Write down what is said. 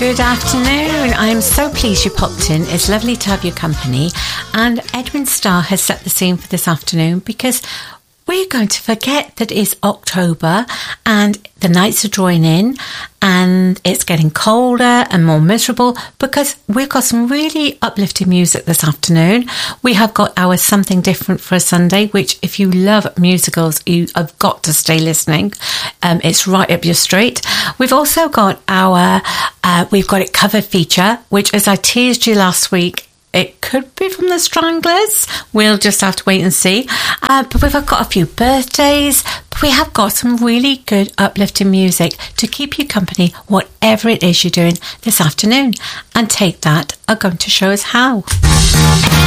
Good afternoon. I'm so pleased you popped in. It's lovely to have your company. And Edwin Starr has set the scene for this afternoon because we're going to forget that it's October and the nights are drawing in and it's getting colder and more miserable because we've got some really uplifting music this afternoon. We have got our Something Different for a Sunday, which if you love musicals, you have got to stay listening. It's right up your street. We've also got our We've Got It Covered feature, which, as I teased you last week, it could be from the Stranglers. We'll just have to wait and see. But we've got a few birthdays. But we have got some really good uplifting music to keep you company, whatever it is you're doing this afternoon. And Take That are going to show us how.